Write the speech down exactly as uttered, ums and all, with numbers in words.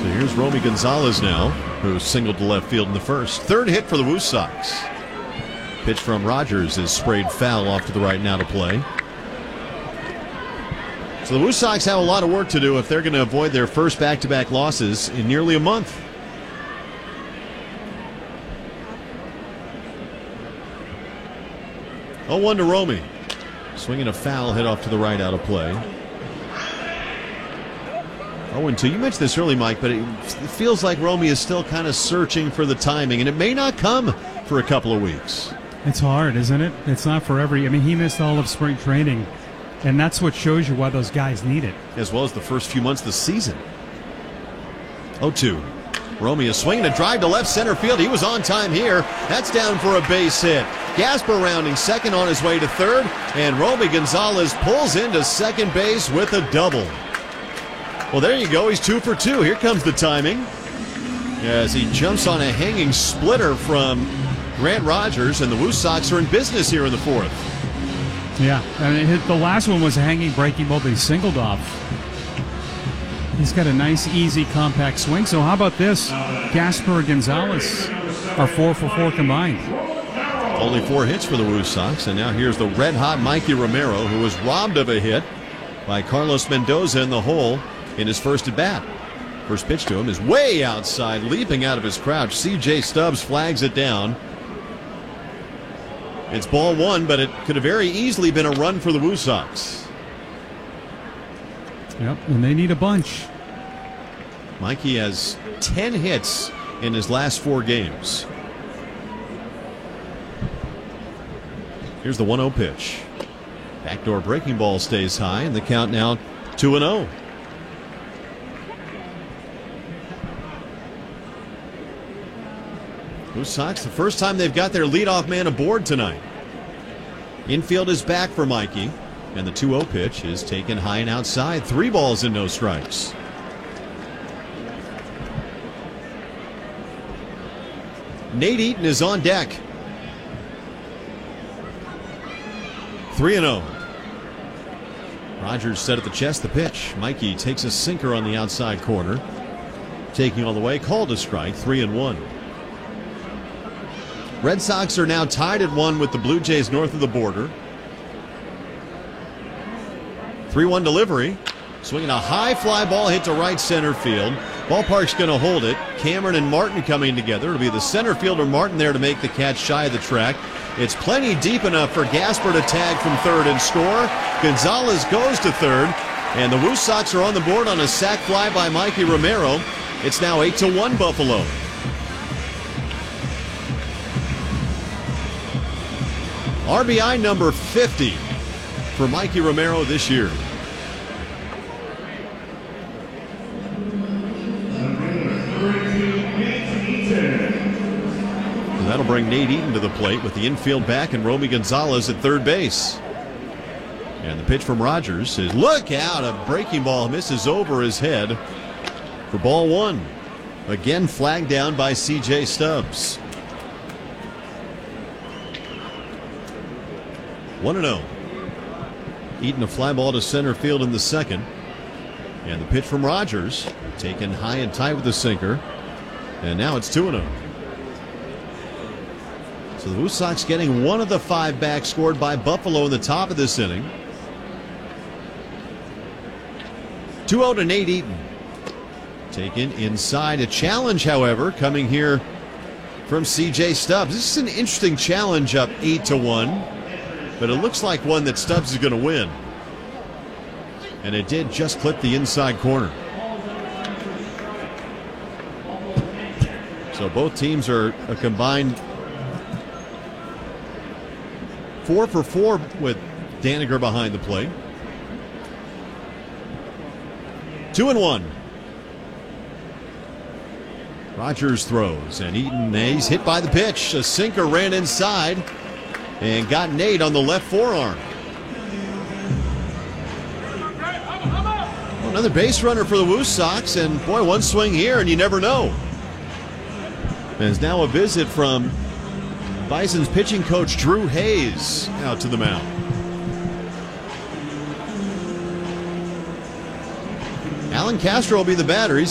So here's Romy Gonzalez now, who singled to left field in the first. Third hit for the Woo Sox. Pitch from Rogers is sprayed foul off to the right now to play. So the Woo Sox have a lot of work to do if they're going to avoid their first back-to-back losses in nearly a month. oh one to Romy. Swinging a foul hit off to the right out of play. oh two. You mentioned this early, Mike, but it feels like Romy is still kind of searching for the timing, and it may not come for a couple of weeks. It's hard, isn't it? It's not for every. I mean, he missed all of spring training, and that's what shows you why those guys need it. As well as the first few months of the season. oh two. Romy is swinging a drive to left center field. He was on time here. That's down for a base hit. Gasper rounding second on his way to third, and Romy Gonzalez pulls into second base with a double. Well, there you go. He's two for two. Here comes the timing as he jumps on a hanging splitter from Grant Rogers, and the Woo Sox are in business here in the fourth. Yeah, and it hit, the last one was a hanging breaking ball that he singled off. He's got a nice, easy, compact swing. So how about this? Gasper and Gonzalez are four for four combined. Only four hits for the Woo Sox, and now here's the red-hot Mikey Romero, who was robbed of a hit by Carlos Mendoza in the hole in his first at-bat. First pitch to him is way outside, leaping out of his crouch. C J Stubbs flags it down. It's ball one, but it could have very easily been a run for the Woo Sox. Yep, and they need a bunch. Mikey has ten hits in his last four games. Here's the one oh pitch. Backdoor breaking ball stays high, and the count now two and oh. Woo Sox, the first time they've got their leadoff man aboard tonight. Infield is back for Mikey, and the two oh pitch is taken high and outside. Three balls and no strikes. Nate Eaton is on deck. three and oh. Rogers set at the chest the pitch. Mikey takes a sinker on the outside corner. Taking all the way, called a strike, three and one. Red Sox are now tied at one with the Blue Jays north of the border. three one delivery. Swinging a high fly ball hit to right center field. Ballpark's going to hold it. Cameron and Martin coming together. It'll be the center fielder Martin there to make the catch shy of the track. It's plenty deep enough for Gasper to tag from third and score. Gonzalez goes to third, and the Woo Sox are on the board on a sac fly by Mikey Romero. It's now eight to one Buffalo. R B I number fifty for Mikey Romero this year. And that'll bring Nate Eaton to the plate with the infield back and Romy Gonzalez at third base. And the pitch from Rogers is look out, a breaking ball misses over his head for ball one. Again flagged down by C J Stubbs. one and oh. Eaton a fly ball to center field in the second. And the pitch from Rogers taken high and tight with the sinker. And now it's two and oh. So the Woo Sox getting one of the five back scored by Buffalo in the top of this inning. two oh to Nate Eaton. Taken inside. A challenge, however, coming here from C J Stubbs. This is an interesting challenge up eight to one. But it looks like one that Stubbs is going to win. And it did just clip the inside corner. So both teams are a combined four for four with Daniger behind the plate. Two and one. Rogers throws, and Eaton, he's hit by the pitch. A sinker ran inside and got Nate on the left forearm. Well, another base runner for the Woo Sox, and boy, one swing here and you never know. There's now a visit from Bison's pitching coach Drew Hayes out to the mound. Alan Castro will be the batter. He's